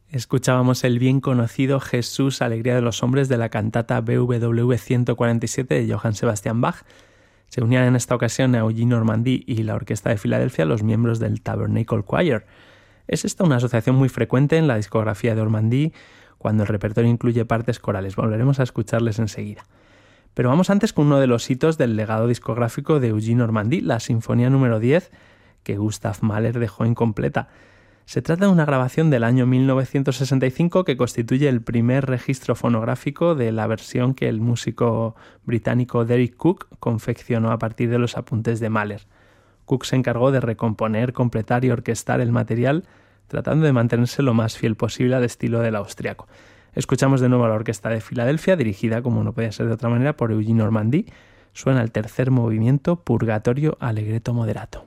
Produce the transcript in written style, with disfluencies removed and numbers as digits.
Escuchábamos el bien conocido Jesús, Alegría de los Hombres de la cantata BWV 147 de Johann Sebastian Bach. Se unían en esta ocasión a Eugene Ormandy y la Orquesta de Filadelfia, los miembros del Tabernacle Choir. Es esta una asociación muy frecuente en la discografía de Ormandy cuando el repertorio incluye partes corales. Volveremos a escucharles enseguida. Pero vamos antes con uno de los hitos del legado discográfico de Eugene Ormandy, la Sinfonía número 10, que Gustav Mahler dejó incompleta. Se trata de una grabación del año 1965 que constituye el primer registro fonográfico de la versión que el músico británico Derek Cook confeccionó a partir de los apuntes de Mahler. Cook se encargó de recomponer, completar y orquestar el material, tratando de mantenerse lo más fiel posible al estilo del austriaco. Escuchamos de nuevo a la Orquesta de Filadelfia, dirigida, como no podía ser de otra manera, por Eugene Ormandy. Suena el tercer movimiento, Purgatorio Allegretto Moderato.